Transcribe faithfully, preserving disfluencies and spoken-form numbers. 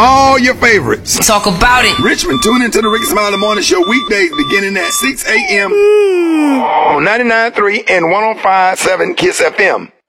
all your favorites. Talk about it. Richmond, tune into the Rickey Smiley Morning Show weekdays beginning at six a.m. on ninety-nine point three and one oh five point seven Kiss F M.